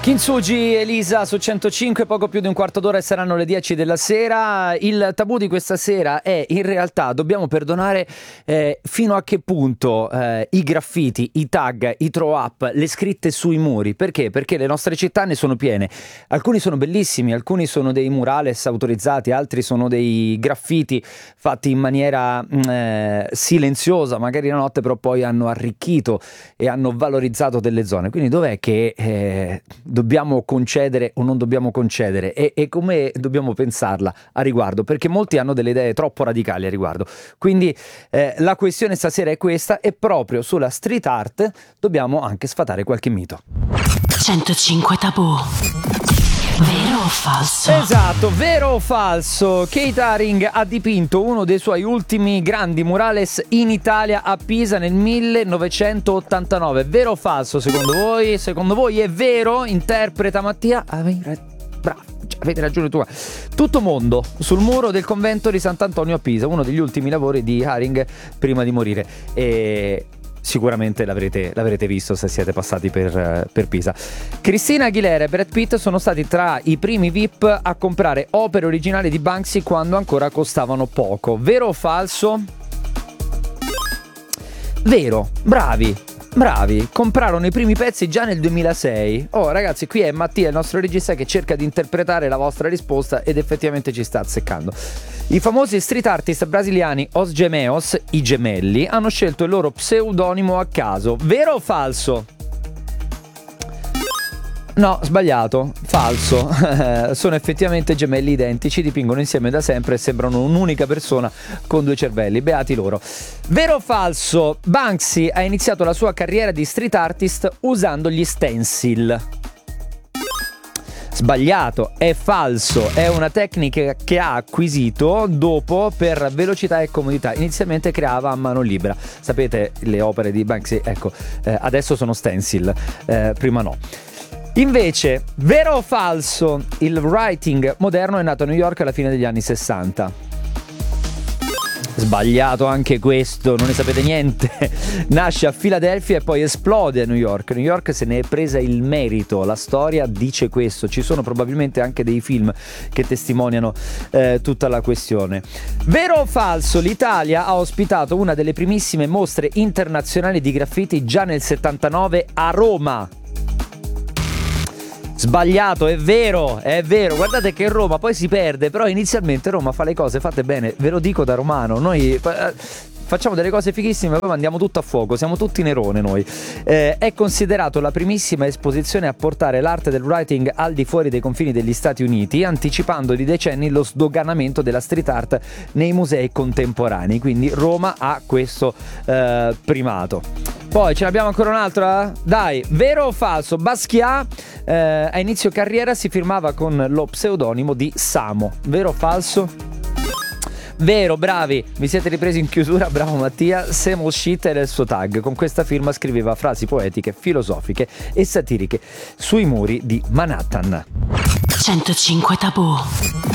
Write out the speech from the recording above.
Kintsugi, Elisa su 105, poco più di un quarto d'ora e saranno le 10 della sera. Il tabù di questa sera è, in realtà, dobbiamo perdonare fino a che punto i graffiti, i tag, i throw up, le scritte sui muri. Perché? Perché le nostre città ne sono piene. Alcuni sono bellissimi, alcuni sono dei murales autorizzati, altri sono dei graffiti fatti in maniera silenziosa, magari la notte, però poi hanno arricchito e hanno valorizzato delle zone. Quindi dov'è che dobbiamo concedere o non dobbiamo concedere e come dobbiamo pensarla a riguardo, perché molti hanno delle idee troppo radicali a riguardo. Quindi la questione stasera è questa, e proprio sulla street art dobbiamo anche sfatare qualche mito. 105 tabù. Vero o falso? Esatto, vero o falso? Keith Haring ha dipinto uno dei suoi ultimi grandi murales in Italia, a Pisa, nel 1989. Vero o falso secondo voi? Secondo voi è vero? Interpreta Mattia. Bravo, avete ragione tu. Tutto mondo sul muro del convento di Sant'Antonio a Pisa, uno degli ultimi lavori di Haring prima di morire. E sicuramente l'avrete visto se siete passati per Pisa. Christina Aguilera e Brad Pitt sono stati tra i primi VIP a comprare opere originali di Banksy quando ancora costavano poco. Vero o falso? Vero, bravi, comprarono i primi pezzi già nel 2006. Oh ragazzi, qui è Mattia, il nostro regista, che cerca di interpretare la vostra risposta ed effettivamente ci sta azzeccando. I famosi street artist brasiliani Os Gemeos, i gemelli, hanno scelto il loro pseudonimo a caso. Vero o falso? No, sbagliato, falso. Sono effettivamente gemelli identici, dipingono insieme da sempre e sembrano un'unica persona con due cervelli, beati loro. Vero o falso? Banksy ha iniziato la sua carriera di street artist usando gli stencil. Sbagliato, è falso, è una tecnica che ha acquisito dopo per velocità e comodità. Inizialmente creava a mano libera, sapete le opere di Banksy, ecco, adesso sono stencil, prima no. Invece, vero o falso, il writing moderno è nato a New York alla fine degli anni 60. Sbagliato anche questo, non ne sapete niente. Nasce a Filadelfia e poi esplode a New York. New York se ne è presa il merito, la storia dice questo. Ci sono probabilmente anche dei film che testimoniano tutta la questione. Vero o falso, l'Italia ha ospitato una delle primissime mostre internazionali di graffiti già nel 79 a Roma. Sbagliato, è vero, guardate che Roma poi si perde, però inizialmente Roma fa le cose fatte bene, ve lo dico da romano, noi facciamo delle cose fighissime e poi mandiamo tutto a fuoco, siamo tutti Nerone noi. È considerato la primissima esposizione a portare l'arte del writing al di fuori dei confini degli Stati Uniti, anticipando di decenni lo sdoganamento della street art nei musei contemporanei, quindi Roma ha questo primato. Poi ce n'abbiamo ancora un'altra? Dai, vero o falso? Basquiat a inizio carriera si firmava con lo pseudonimo di Samo. Vero o falso? Vero, bravi, vi siete ripresi in chiusura, bravo Mattia. Samo Shit era il suo tag, con questa firma scriveva frasi poetiche, filosofiche e satiriche sui muri di Manhattan. 105 tabù.